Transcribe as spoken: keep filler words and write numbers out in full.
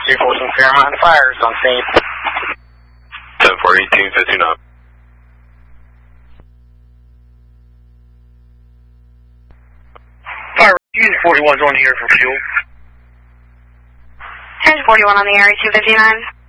two fourteen Fairmont fires on scene. ten four eighteen fifty-nine. Fire, Unit forty-one's on the air for fuel. ten forty-one on the area, two fifty-nine.